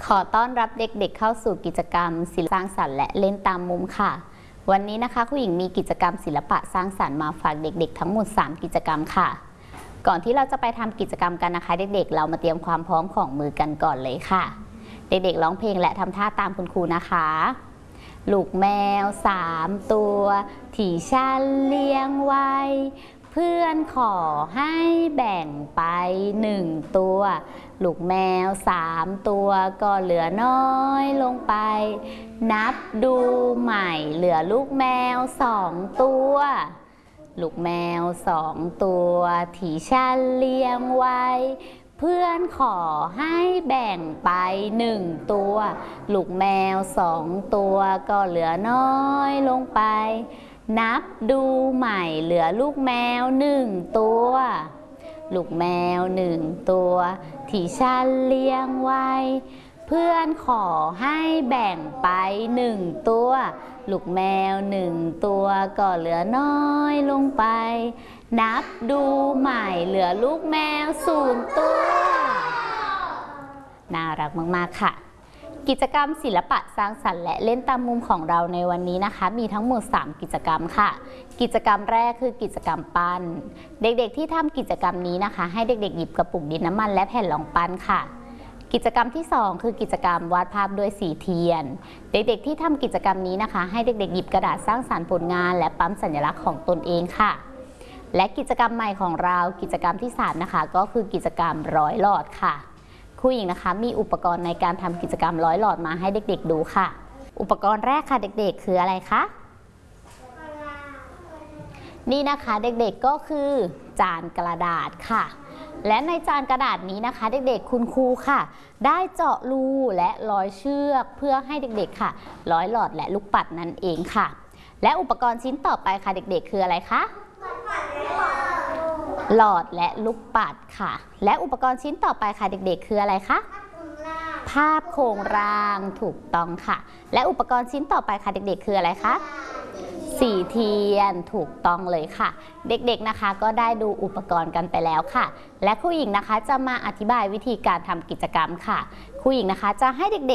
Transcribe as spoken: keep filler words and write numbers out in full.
ขอต้อนรับเด็กๆเข้าสู่กิจกรรมศิลปะสร้างสรรค์และเล่นตามมุมค่ะวันนี้นะคะครูหญิงมีกิจกรรมศิลปะสร้างสรรค์มาฝากเด็กๆทั้งหมดสามกิจกรรมค่ะก่อนที่เราจะไปทำกิจกรรมกันนะคะเด็กๆเรามาเตรียมความพร้อมของมือกันก่อนเลยค่ะเด็กๆร้องเพลงและทำท่าตามคุณครูนะคะลูกแมวสามตัวที่ฉันเลี้ยงไว้เพื่อนขอให้แบ่งไปหนึ่งตัวลูกแมวสามตัวก็เหลือน้อยลงไปนับดูใหม่เหลือลูกแมวสองตัวลูกแมวสองตัวที่ฉันเลี้ยงไว้เพื่อนขอให้แบ่งไปหนึ่งตัวลูกแมวสองตัวก็เหลือน้อยลงไปนับดูใหม่เหลือลูกแมวหนึ่งตัวลูกแมวหนึ่งตัวที่ฉันเลี้ยงไว้เพื่อนขอให้แบ่งไปหนึ่งตัวลูกแมวหนึ่งตัวก็เหลือน้อยลงไปนับดูใหม่เหลือลูกแมวศูนย์ตัวน่ารักมากๆค่ะกิจกรรมศิลปะสร้างสรรค์และเล่นตามมุมของเราในวันนี้นะคะมีทั้งหมดสามกิจกรรมค่ะกิจกรรมแรกคือกิจกรรมปั้นเด็กๆที่ทำกิจกรรมนี้นะคะให้เด็กๆหยิบกระปุกดินน้ำมันและแผ่นรองปั้นค่ะกิจกรรมที่สองคือกิจกรรมวาดภาพด้วยสีเทียนเด็กๆที่ทำกิจกรรมนี้นะคะให้เด็กๆหยิบกระดาษสร้างสรรค์ผลงานและปั๊มสัญลักษณ์ของตนเองค่ะและกิจกรรมใหม่ของเรากิจกรรมที่สามนะคะก็คือกิจกรรมร้อยหลอดค่ะครูหญิงนะคะมีอุปกรณ์ในการทำกิจกรรมร้อยหลอดมาให้เด็กๆดูค่ะอุปกรณ์แรกค่ะเด็กๆคืออะไรคะนี่นะคะเด็กๆก็คือจานกระดาษค่ะและในจานกระดาษนี้นะคะเด็กๆคุณครูค่ะได้เจาะรูและร้อยเชือกเพื่อให้เด็กๆค่ะร้อยหลอดและลูกปัดนั่นเองค่ะและอุปกรณ์ชิ้นต่อไปค่ะเด็กๆคืออะไรคะหลอดและลูกปัดค่ะและอุปกรณ์ชิ้นต่อไปค่ะเด็กๆคืออะไรคะภาพโครงร่างถูกต้องค่ะและอุปกรณ์ชิ้นต่อไปค่ะเด็กๆคืออะไรคะสีเทียนถูกต้องเลยค่ะเด็กๆนะคะก็ได้ดูอุปกรณ์กันไปแล้วค่ะและครูหญิงนะคะจะมาอธิบายวิธีการทำกิจกรรมค่ะครูหญิงนะคะจะให้เด็ก